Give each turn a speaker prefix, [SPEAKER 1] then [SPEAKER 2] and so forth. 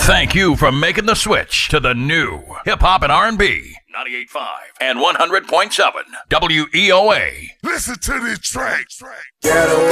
[SPEAKER 1] Thank you for making the switch to the new Hip Hop and R&B 98.5 and 100.7 WEOA.
[SPEAKER 2] Listen to this track.